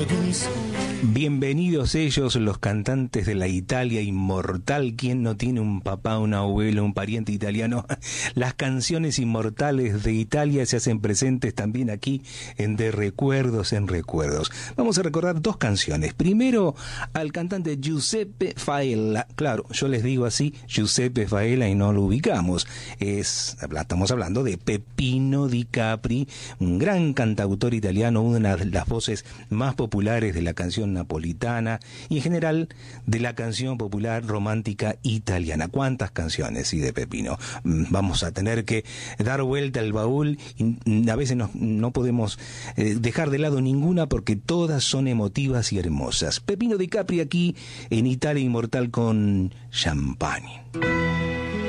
Bienvenidos ellos, los cantantes de la Italia inmortal. ¿Quién no tiene un papá, un abuelo, un pariente italiano? Las canciones inmortales de Italia se hacen presentes también aquí en De Recuerdos en Recuerdos. Vamos a recordar dos canciones. Primero, al cantante Giuseppe Failla. Claro, yo les digo así, Giuseppe Failla, y no lo ubicamos. Estamos hablando de Peppino Di Capri, un gran cantautor italiano, una de las voces más populares de la canción napolitana y en general de la canción popular romántica italiana. ¿Cuántas canciones, de Peppino? Vamos a tener que dar vuelta al baúl y a veces no podemos dejar de lado ninguna porque todas son emotivas y hermosas. Peppino Di Capri aquí en Italia Inmortal con Champagne.